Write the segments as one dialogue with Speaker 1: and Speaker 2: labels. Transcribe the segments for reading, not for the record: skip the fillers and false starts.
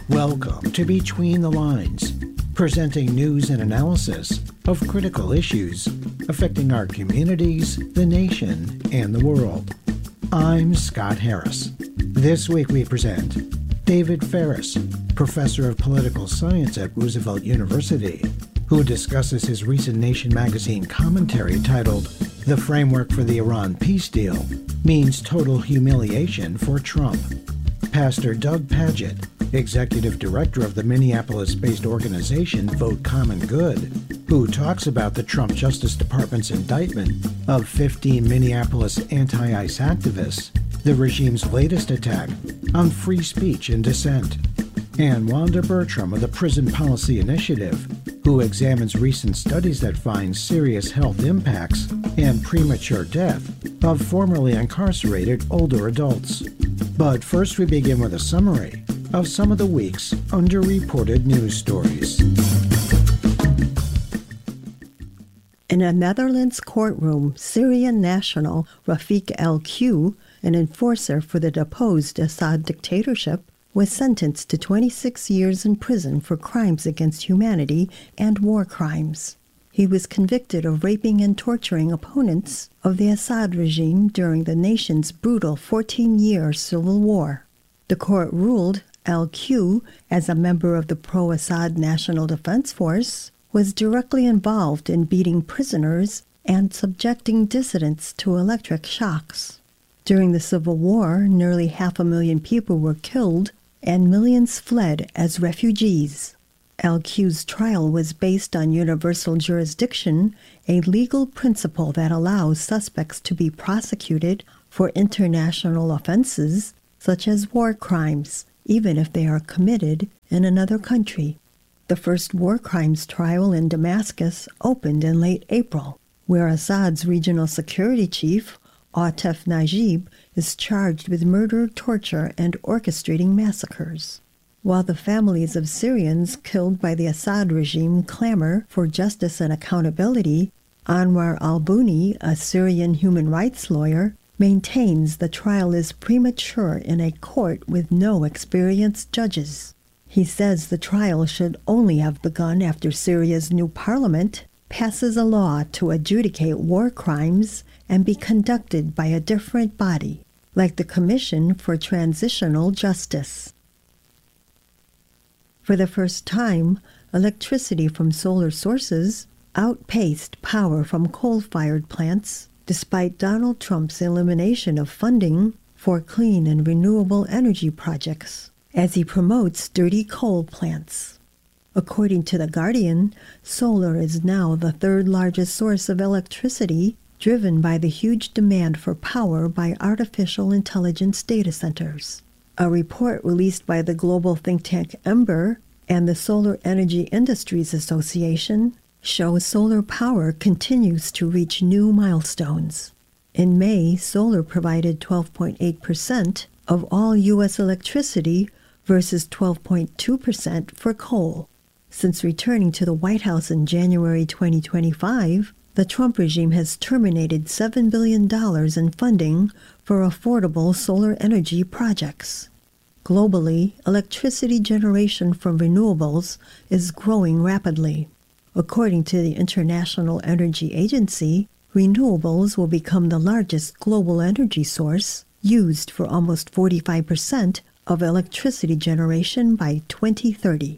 Speaker 1: Welcome to Between the Lines, presenting news and analysis of critical issues affecting our communities, the nation, and the world. I'm Scott Harris. This week we present David Ferris, professor of political science at Roosevelt University, who discusses his recent Nation magazine commentary titled "The Framework for the Iran Peace Deal Means Total Humiliation for Trump." Pastor Doug Pagitt, executive director of the Minneapolis-based organization Vote Common Good, who talks about the Trump Justice Department's indictment of 15 Minneapolis anti-ICE activists, the regime's latest attack on free speech and dissent, and Wanda Bertram of the Prison Policy Initiative, who examines recent studies that find serious health impacts and premature death of formerly incarcerated older adults. But first we begin with a summary of some of the week's underreported news stories.
Speaker 2: In a Netherlands courtroom, Syrian national Rafik El-Q, an enforcer for the deposed Assad dictatorship, was sentenced to 26 years in prison for crimes against humanity and war crimes. He was convicted of raping and torturing opponents of the Assad regime during the nation's brutal 14-year civil war. The court ruled El-Q, as a member of the pro-Assad National Defense Force, was directly involved in beating prisoners and subjecting dissidents to electric shocks. During the Civil War, nearly 500,000 people were killed and millions fled as refugees. El-Q's trial was based on universal jurisdiction, a legal principle that allows suspects to be prosecuted for international offenses such as war crimes, even if they are committed in another country. The first war crimes trial in Damascus opened in late April, where Assad's regional security chief, Atef Najib, is charged with murder, torture, and orchestrating massacres. While the families of Syrians killed by the Assad regime clamor for justice and accountability, Anwar al-Buni, a Syrian human rights lawyer, maintains the trial is premature in a court with no experienced judges. He says the trial should only have begun after Syria's new parliament passes a law to adjudicate war crimes and be conducted by a different body, like the Commission for Transitional Justice. For the first time, electricity from solar sources outpaced power from coal-fired plants, despite Donald Trump's elimination of funding for clean and renewable energy projects, as he promotes dirty coal plants. According to The Guardian, solar is now the third largest source of electricity, driven by the huge demand for power by artificial intelligence data centers. A report released by the global think tank Ember and the Solar Energy Industries Association shows solar power continues to reach new milestones. In May, solar provided 12.8% of all U.S. electricity versus 12.2% for coal. Since returning to the White House in January 2025, the Trump regime has terminated $7 billion in funding for affordable solar energy projects. Globally, electricity generation from renewables is growing rapidly. According to the International Energy Agency, renewables will become the largest global energy source, used for almost 45% of electricity generation by 2030.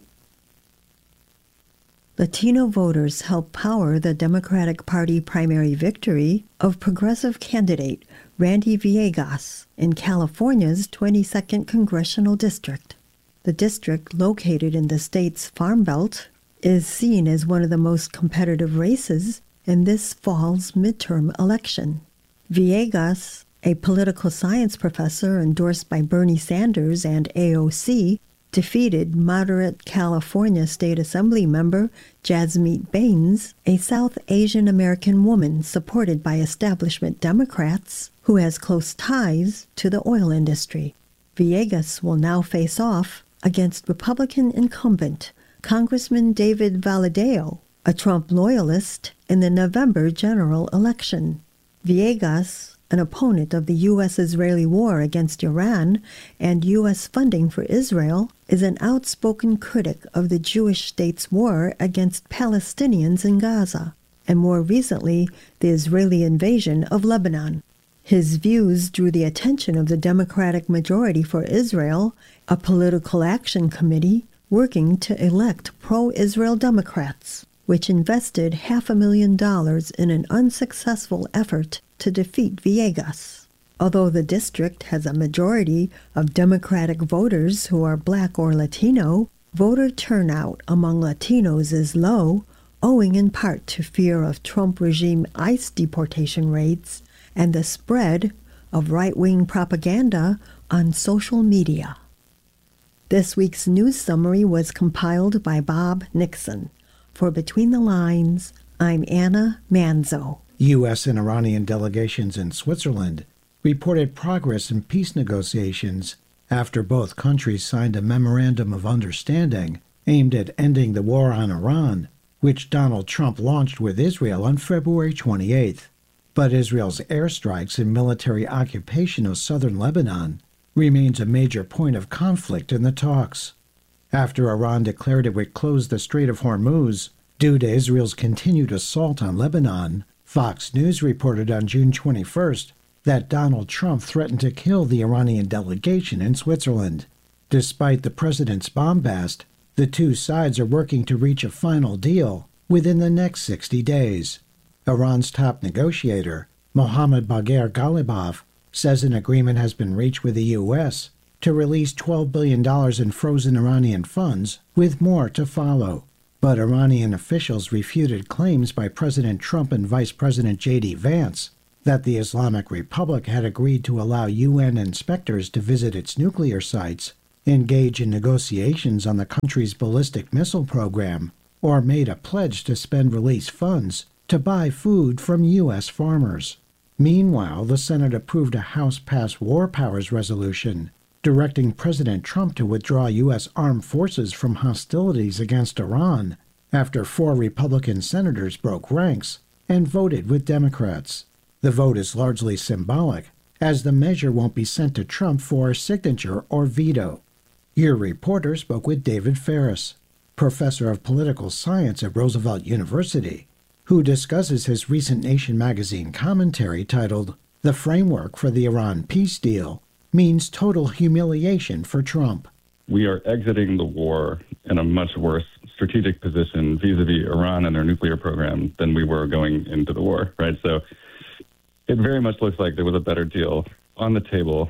Speaker 2: Latino voters helped power the Democratic Party primary victory of progressive candidate Randy Villegas in California's 22nd Congressional District. The district, located in the state's Farm Belt, is seen as one of the most competitive races in this fall's midterm election. Villegas, a political science professor endorsed by Bernie Sanders and AOC, defeated moderate California State Assembly member Jasmeet Bains, a South Asian American woman supported by establishment Democrats who has close ties to the oil industry. Villegas will now face off against Republican incumbent Congressman David Valadao, a Trump loyalist, in the November general election. Villegas, an opponent of the U.S.-Israeli war against Iran and U.S. funding for Israel, is an outspoken critic of the Jewish state's war against Palestinians in Gaza, and more recently, the Israeli invasion of Lebanon. His views drew the attention of the Democratic Majority for Israel, a political action committee working to elect pro-Israel Democrats, which invested $500,000 in an unsuccessful effort to defeat Villegas. Although the district has a majority of Democratic voters who are Black or Latino, voter turnout among Latinos is low, owing in part to fear of Trump regime ICE deportation raids and the spread of right-wing propaganda on social media. This week's news summary was compiled by Bob Nixon. For Between the Lines, I'm Anna Manzo.
Speaker 1: U.S. and Iranian delegations in Switzerland reported progress in peace negotiations after both countries signed a memorandum of understanding aimed at ending the war on Iran, which Donald Trump launched with Israel on February 28th. But Israel's airstrikes and military occupation of southern Lebanon remains a major point of conflict in the talks. After Iran declared it would close the Strait of Hormuz due to Israel's continued assault on Lebanon, Fox News reported on June 21st that Donald Trump threatened to kill the Iranian delegation in Switzerland. Despite the president's bombast, the two sides are working to reach a final deal within the next 60 days. Iran's top negotiator, Mohammad Bagher Ghalibaf, says an agreement has been reached with the U.S. to release $12 billion in frozen Iranian funds, with more to follow. But Iranian officials refuted claims by President Trump and Vice President J.D. Vance that the Islamic Republic had agreed to allow UN inspectors to visit its nuclear sites, engage in negotiations on the country's ballistic missile program, or made a pledge to spend released funds to buy food from U.S. farmers. Meanwhile, the Senate approved a House-passed War Powers resolution directing President Trump to withdraw U.S. armed forces from hostilities against Iran after 4 Republican senators broke ranks and voted with Democrats. The vote is largely symbolic, as the measure won't be sent to Trump for signature or veto. Your reporter spoke with David Ferris, professor of political science at Roosevelt University, who discusses his recent Nation magazine commentary titled, "The Framework for the Iran Peace Deal Means Total Humiliation for Trump."
Speaker 3: We are exiting the war in a much worse strategic position vis-a-vis Iran and their nuclear program than we were going into the war, right? So it very much looks like there was a better deal on the table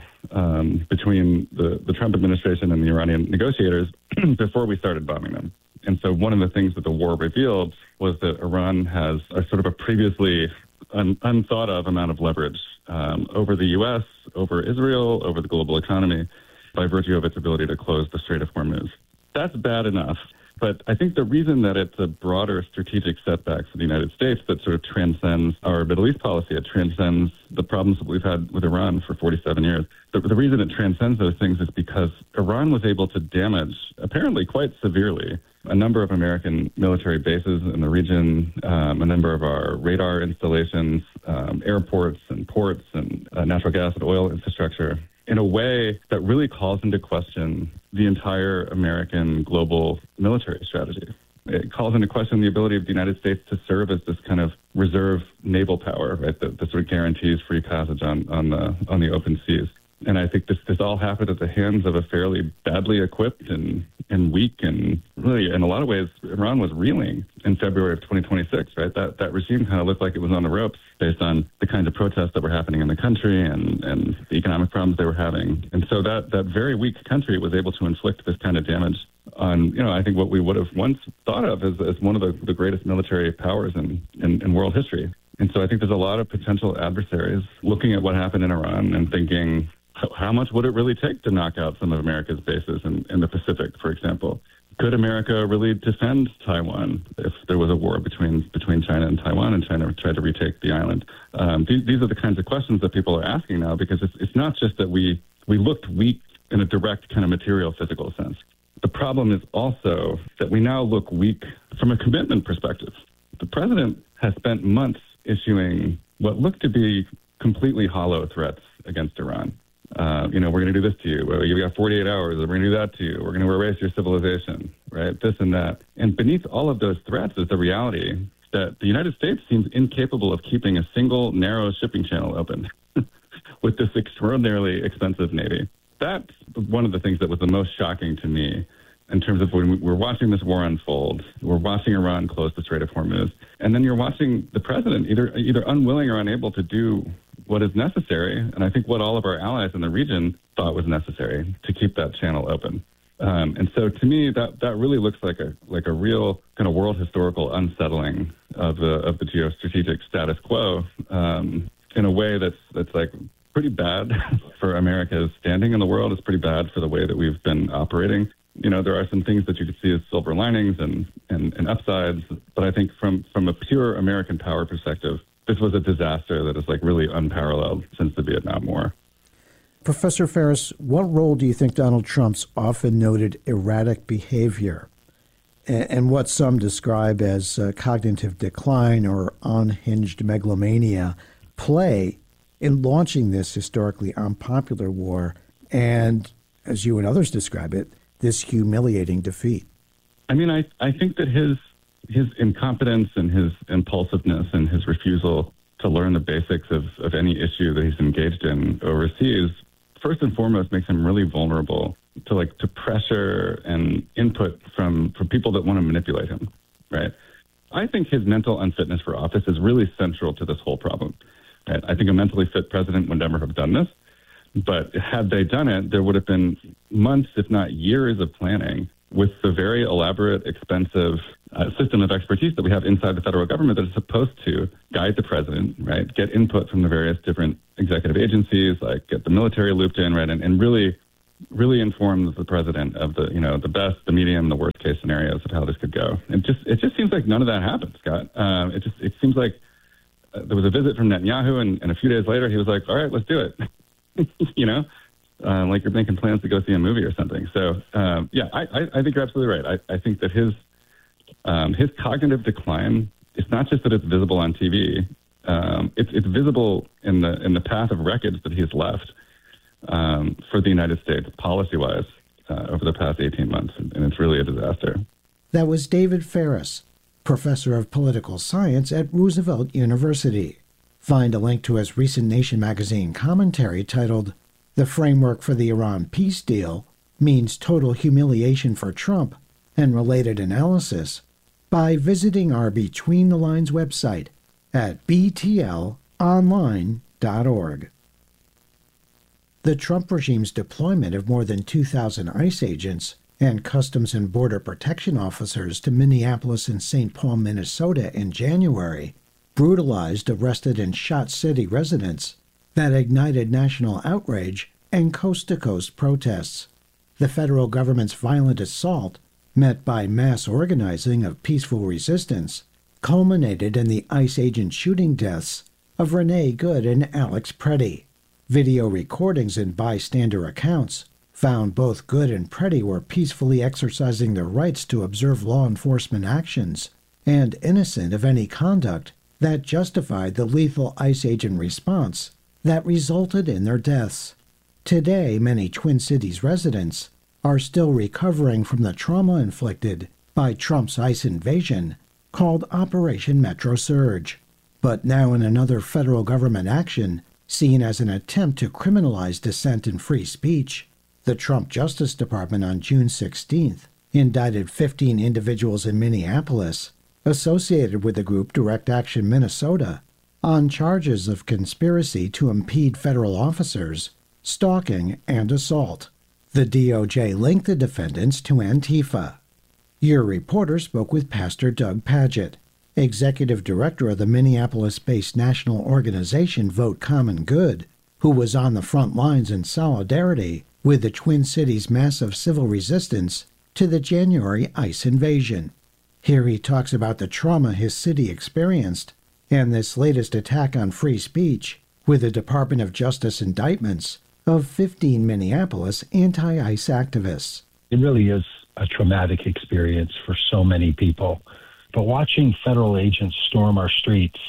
Speaker 3: between the Trump administration and the Iranian negotiators before we started bombing them. And so one of the things that the war revealed was that Iran has a sort of a previously unthought of amount of leverage over the U.S., over Israel, over the global economy, by virtue of its ability to close the Strait of Hormuz. That's bad enough. But I think the reason that it's a broader strategic setback for the United States that sort of transcends our Middle East policy, it transcends the problems that we've had with Iran for 47 years. The reason it transcends those things is because Iran was able to damage, apparently quite severely, a number of American military bases in the region, a number of our radar installations, airports and ports and natural gas and oil infrastructure, in a way that really calls into question the entire American global military strategy. It calls into question the ability of the United States to serve as this kind of reserve naval power, right, that sort of guarantees free passage on the open seas. And I think this all happened at the hands of a fairly badly equipped and weak, and really, in a lot of ways, Iran was reeling in February of 2026, right? That regime kind of looked like it was on the ropes based on the kinds of protests that were happening in the country and the economic problems they were having. And so that very weak country was able to inflict this kind of damage on, I think what we would have once thought of as one of the greatest military powers in world history. And so I think there's a lot of potential adversaries looking at what happened in Iran and thinking, how much would it really take to knock out some of America's bases in the Pacific, for example? Could America really defend Taiwan if there was a war between China and Taiwan and China tried to retake the island? These are the kinds of questions that people are asking now, because it's not just that we looked weak in a direct kind of material, physical sense. The problem is also that we now look weak from a commitment perspective. The president has spent months issuing what looked to be completely hollow threats against Iran. We're going to do this to you. Well, you've got 48 hours. We're going to do that to you. We're going to erase your civilization, right? This and that. And beneath all of those threats is the reality that the United States seems incapable of keeping a single narrow shipping channel open with this extraordinarily expensive Navy. That's one of the things that was the most shocking to me in terms of when we're watching this war unfold. We're watching Iran close the Strait of Hormuz, and then you're watching the president either unwilling or unable to do what is necessary, and I think what all of our allies in the region thought was necessary to keep that channel open. And so, to me, that really looks like a real kind of world historical unsettling of the geostrategic status quo in a way that's like pretty bad for America's standing in the world. It's pretty bad for the way that we've been operating. There are some things that you could see as silver linings and upsides, but I think from a pure American power perspective, this was a disaster that is like really unparalleled since the Vietnam War.
Speaker 1: Professor Ferris, what role do you think Donald Trump's often noted erratic behavior and what some describe as cognitive decline or unhinged megalomania play in launching this historically unpopular war and, as you and others describe it, this humiliating defeat?
Speaker 3: I mean, I think that his incompetence and his impulsiveness and his refusal to learn the basics of any issue that he's engaged in overseas, first and foremost, makes him really vulnerable to pressure and input from people that want to manipulate him, right? I think his mental unfitness for office is really central to this whole problem. Right? I think a mentally fit president would never have done this, but had they done it, there would have been months, if not years, of planning with the very elaborate, expensive system of expertise that we have inside the federal government that is supposed to guide the president, right? Get input from the various different executive agencies, like get the military looped in, right? And really inform the president of the best, the medium, the worst case scenarios of how this could go. And it just seems like none of that happened, Scott. It seems like there was a visit from Netanyahu, and a few days later he was like, all right, let's do it. Like you're making plans to go see a movie or something. So, I think you're absolutely right. I think that his cognitive decline, it's not just that it's visible on TV. It's visible in the path of wreckage that he's left for the United States policy-wise over the past 18 months, and it's really a disaster.
Speaker 1: That was David Ferris, professor of political science at Roosevelt University. Find a link to his recent Nation magazine commentary titled "The Framework for the Iran Peace Deal Means Total Humiliation for Trump" and related analysis by visiting our Between the Lines website at btlonline.org. The Trump regime's deployment of more than 2,000 ICE agents and Customs and Border Protection officers to Minneapolis and St. Paul, Minnesota in January brutalized, arrested, and shot city residents that ignited national outrage and coast-to-coast protests. The federal government's violent assault, met by mass organizing of peaceful resistance, culminated in the ICE agent shooting deaths of Renee Good and Alex Preddy. Video recordings and bystander accounts found both Good and Preddy were peacefully exercising their rights to observe law enforcement actions and innocent of any conduct that justified the lethal ICE agent response that resulted in their deaths. Today, many Twin Cities residents are still recovering from the trauma inflicted by Trump's ICE invasion called Operation Metro Surge, but now in another federal government action seen as an attempt to criminalize dissent and free speech. The Trump Justice Department on June 16th indicted 15 individuals in Minneapolis associated with the group Direct Action Minnesota on charges of conspiracy to impede federal officers, stalking, and assault. The DOJ linked the defendants to Antifa. Your reporter spoke with Pastor Doug Padgett, executive director of the Minneapolis-based national organization Vote Common Good, who was on the front lines in solidarity with the Twin Cities' massive civil resistance to the January ICE invasion. Here he talks about the trauma his city experienced and this latest attack on free speech with the Department of Justice indictments of 15 Minneapolis anti-ICE activists.
Speaker 4: It really is a traumatic experience for so many people. But watching federal agents storm our streets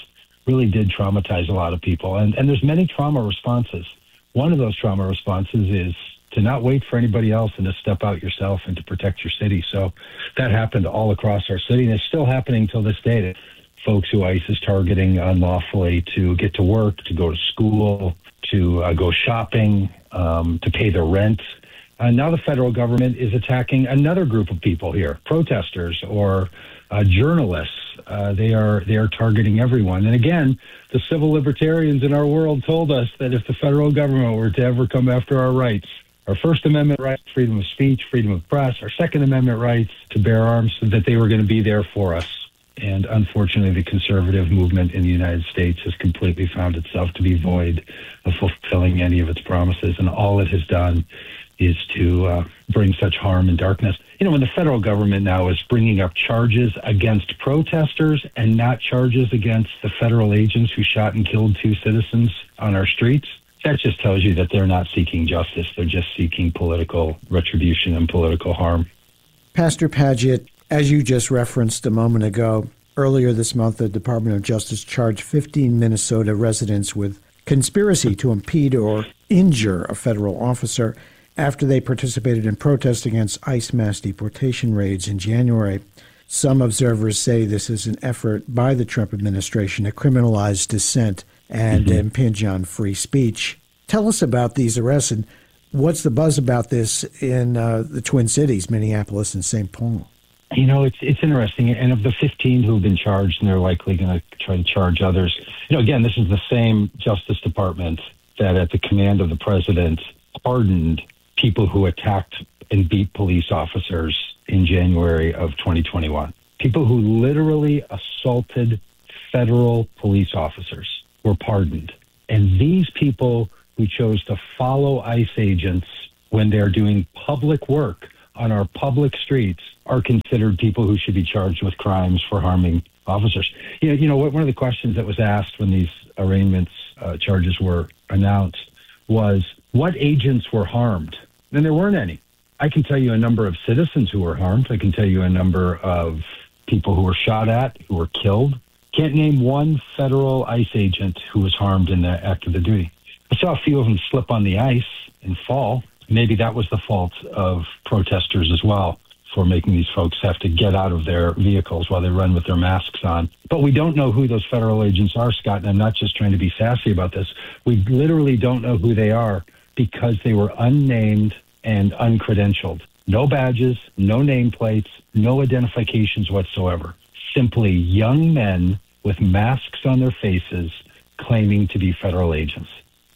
Speaker 4: really did traumatize a lot of people. And there's many trauma responses. One of those trauma responses is to not wait for anybody else and to step out yourself and to protect your city. So that happened all across our city, and it's still happening till this day. Folks who ICE is targeting unlawfully to get to work, to go to school, to go shopping, to pay their rent. Now the federal government is attacking another group of people here, protesters or journalists. They are targeting everyone. And again, the civil libertarians in our world told us that if the federal government were to ever come after our rights, our First Amendment rights, freedom of speech, freedom of press, our Second Amendment rights to bear arms, that they were going to be there for us. And unfortunately, the conservative movement in the United States has completely found itself to be void of fulfilling any of its promises. And all it has done is to bring such harm and darkness. You know, when the federal government now is bringing up charges against protesters and not charges against the federal agents who shot and killed 2 citizens on our streets, that just tells you that they're not seeking justice. They're just seeking political retribution and political harm.
Speaker 1: Pastor Padgett, as you just referenced a moment ago, earlier this month, the Department of Justice charged 15 Minnesota residents with conspiracy to impede or injure a federal officer after they participated in protests against ICE mass deportation raids in January. Some observers say this is an effort by the Trump administration to criminalize dissent and impinge on free speech. Tell us about these arrests and what's the buzz about this in the Twin Cities, Minneapolis and St. Paul?
Speaker 4: You know, it's interesting. And of the 15 who have been charged, and they're likely going to try to charge others, you know, again, this is the same Justice Department that at the command of the president pardoned people who attacked and beat police officers in January of 2021. People who literally assaulted federal police officers were pardoned. And these people who chose to follow ICE agents when they're doing public work on our public streets are considered people who should be charged with crimes for harming officers. You know, one of the questions that was asked when these arraignments charges were announced was, what agents were harmed? And there weren't any. I can tell you a number of citizens who were harmed. I can tell you a number of people who were shot at, who were killed. Can't name one federal ICE agent who was harmed in the act of the duty. I saw a few of them slip on the ice and fall. Maybe that was the fault of protesters as well, for making these folks have to get out of their vehicles while they run with their masks on. But we don't know who those federal agents are, Scott, and I'm not just trying to be sassy about this. We literally don't know who they are because they were unnamed and uncredentialed. No badges, no nameplates, no identifications whatsoever. Simply young men with masks on their faces claiming to be federal agents.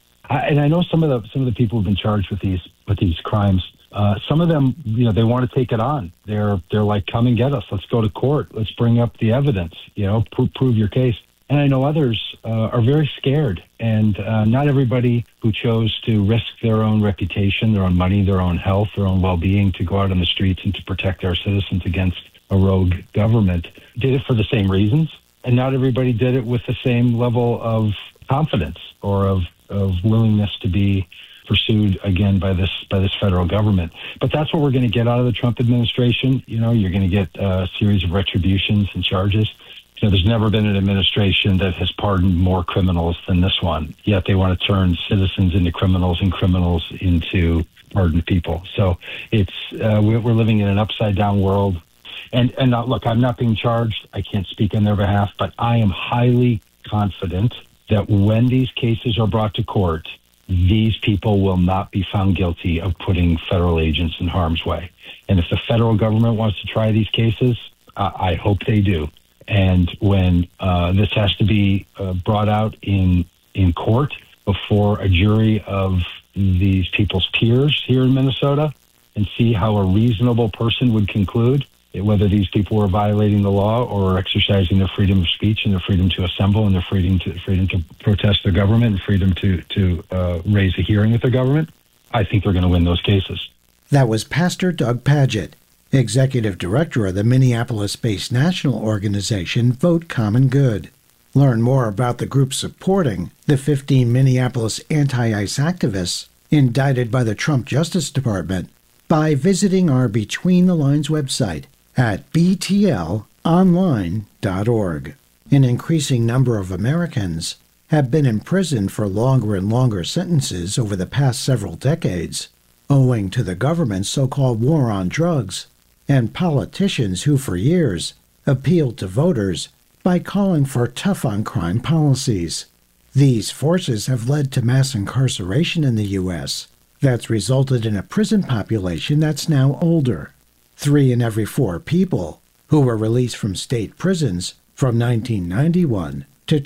Speaker 4: And I know some of the people who've been charged with these crimes. Some of them, you know, they want to take it on. They're like, come and get us. Let's go to court. Let's bring up the evidence. You know, prove your case. And I know others are very scared. And not everybody who chose to risk their own reputation, their own money, their own health, their own well-being to go out on the streets and to protect our citizens against a rogue government did it for the same reasons. And not everybody did it with the same level of confidence or of willingness to be pursued again by this federal government. But that's what we're going to get out of the Trump administration. You know, you're going to get a series of retributions and charges. You know, there's never been an administration that has pardoned more criminals than this one. Yet they want to turn citizens into criminals and criminals into pardoned people. So it's we're living in an upside down world. And look, I'm not being charged. I can't speak on their behalf, but I am highly confident that when these cases are brought to court, these people will not be found guilty of putting federal agents in harm's way. And if the federal government wants to try these cases, I hope they do. And when this has to be brought out in court before a jury of these people's peers here in Minnesota and see how a reasonable person would conclude whether these people were violating the law or exercising their freedom of speech and their freedom to assemble and their freedom to protest their government and freedom to raise a hearing with their government, I think they're going to win those cases.
Speaker 1: That was Pastor Doug Padgett, Executive Director of the Minneapolis-based national organization Vote Common Good. Learn more about the group supporting the 15 Minneapolis anti-ICE activists indicted by the Trump Justice Department by visiting our Between the Lines website at btlonline.org. An increasing number of Americans have been imprisoned for longer and longer sentences over the past several decades, owing to the government's so-called war on drugs and politicians who for years appealed to voters by calling for tough-on-crime policies. These forces have led to mass incarceration in the U.S. that's resulted in a prison population that's now older. 3 in every 4 people who were released from state prisons from 1991 to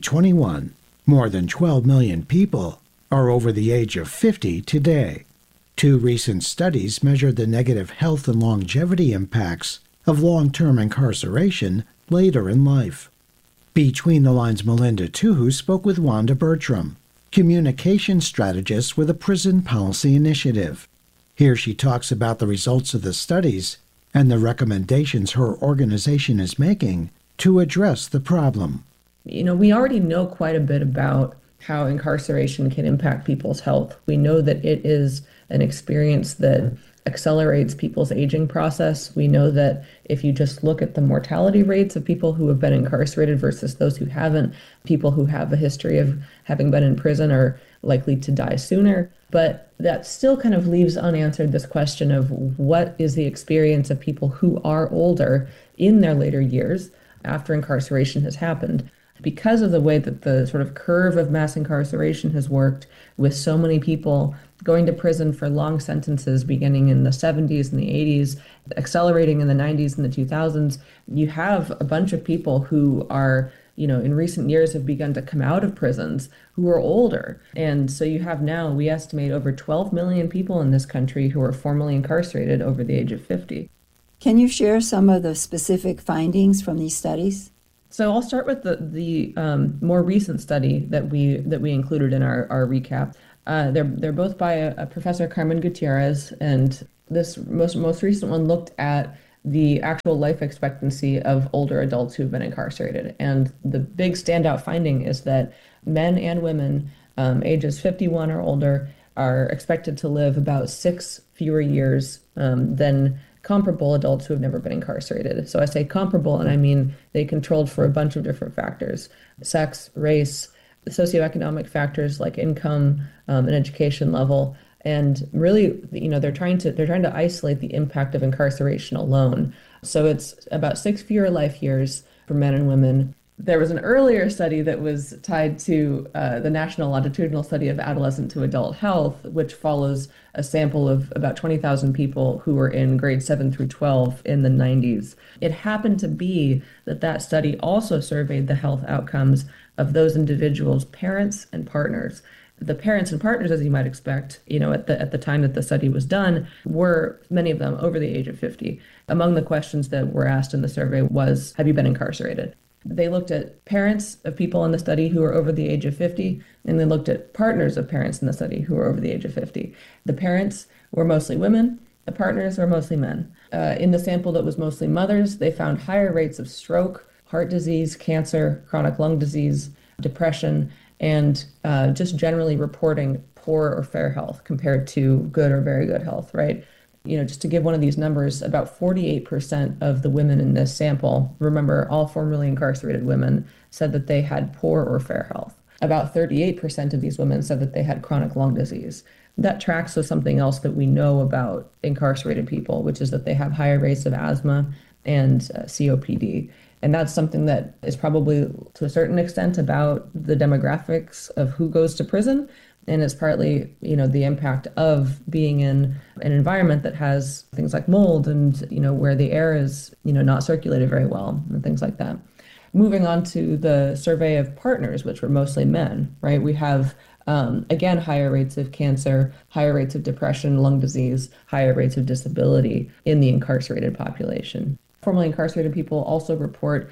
Speaker 1: 2021, more than 12 million people, are over the age of 50 today. 2 recent studies measured the negative health and longevity impacts of long-term incarceration later in life. Between the Lines' Melinda Tuhu spoke with Wanda Bertram, communication strategist with the Prison Policy Initiative. Here she talks about the results of the studies and the recommendations her organization is making to address the problem.
Speaker 5: We already know quite a bit about how incarceration can impact people's health. We know that it is an experience that accelerates people's aging process. We know that if you just look at the mortality rates of people who have been incarcerated versus those who haven't, people who have a history of having been in prison are likely to die sooner. But that still kind of leaves unanswered this question of what is the experience of people who are older in their later years after incarceration has happened. Because of the way that the sort of curve of mass incarceration has worked, with so many people going to prison for long sentences beginning in the 70s and the 80s, accelerating in the 90s and the 2000s, you have a bunch of people who are, in recent years have begun to come out of prisons who are older. And so you have now, we estimate, over 12 million people in this country who are formally incarcerated over the age of 50.
Speaker 6: Can you share some of the specific findings from these studies?
Speaker 5: So I'll start with the more recent study that we included in our recap. They're both by a Professor Carmen Gutierrez, and this most recent one looked at the actual life expectancy of older adults who've been incarcerated. And the big standout finding is that men and women ages 51 or older are expected to live about 6 fewer years than comparable adults who have never been incarcerated. So I say comparable, and I mean they controlled for a bunch of different factors: sex, race, socioeconomic factors like income and education level. And really, they're trying to isolate the impact of incarceration alone. So it's about 6 fewer life years for men and women. There was an earlier study that was tied to the National Longitudinal Study of Adolescent to Adult Health, which follows a sample of about 20,000 people who were in grades 7 through 12 in the 90s. It happened to be that study also surveyed the health outcomes of those individuals' parents and partners. The parents and partners, as you might expect, at the time that the study was done, were many of them over the age of 50. Among the questions that were asked in the survey was, have you been incarcerated? They looked at parents of people in the study who were over the age of 50, and they looked at partners of parents in the study who were over the age of 50. The parents were mostly women. The partners were mostly men. In the sample that was mostly mothers, they found higher rates of stroke, heart disease, cancer, chronic lung disease, depression, and just generally reporting poor or fair health compared to good or very good health, right? Just to give one of these numbers, about 48% of the women in this sample, remember all formerly incarcerated women, said that they had poor or fair health. About 38% of these women said that they had chronic lung disease. That tracks with something else that we know about incarcerated people, which is that they have higher rates of asthma and COPD. And that's something that is probably to a certain extent about the demographics of who goes to prison. And it's partly, the impact of being in an environment that has things like mold and, where the air is, not circulated very well and things like that. Moving on to the survey of partners, which were mostly men, right? We have, again, higher rates of cancer, higher rates of depression, lung disease, higher rates of disability in the incarcerated population. Formerly incarcerated people also report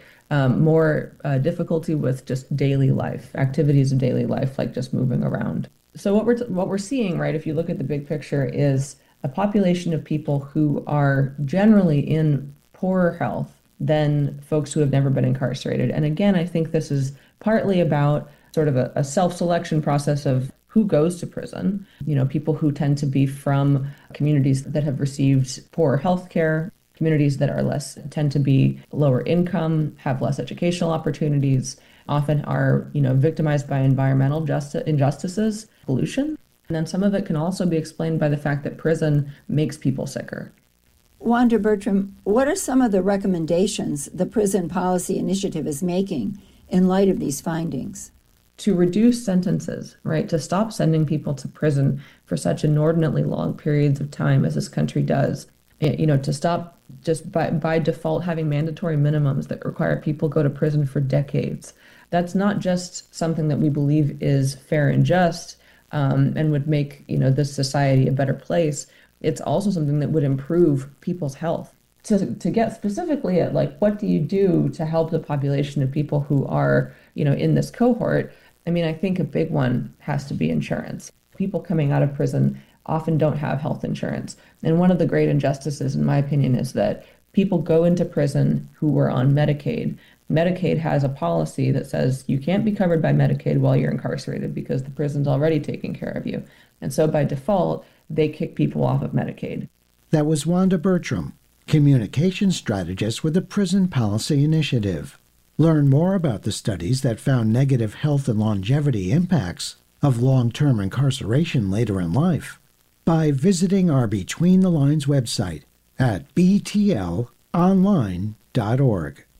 Speaker 5: more difficulty with just daily life, activities of daily life, like just moving around. So what we're seeing, right, if you look at the big picture, is a population of people who are generally in poorer health than folks who have never been incarcerated. And again, I think this is partly about sort of a self-selection process of who goes to prison. People who tend to be from communities that have received poorer health care, Communities that are less tend to be lower income, have less educational opportunities, often are, victimized by environmental injustices, pollution. And then some of it can also be explained by the fact that prison makes people sicker.
Speaker 6: Wanda Bertram, what are some of the recommendations the Prison Policy Initiative is making in light of these findings?
Speaker 5: To reduce sentences, right? To stop sending people to prison for such inordinately long periods of time as this country does. To stop just by default having mandatory minimums that require people go to prison for decades. That's not just something that we believe is fair and just and would make, this society a better place. It's also something that would improve people's health. To get specifically at what do you do to help the population of people who are, in this cohort, I think a big one has to be insurance. People coming out of prison often don't have health insurance. And one of the great injustices, in my opinion, is that people go into prison who were on Medicaid. Medicaid has a policy that says you can't be covered by Medicaid while you're incarcerated because the prison's already taking care of you. And so by default, they kick people off of Medicaid.
Speaker 1: That was Wanda Bertram, communication strategist with the Prison Policy Initiative. Learn more about the studies that found negative health and longevity impacts of long-term incarceration later in life by visiting our Between the Lines website at btlonline.org.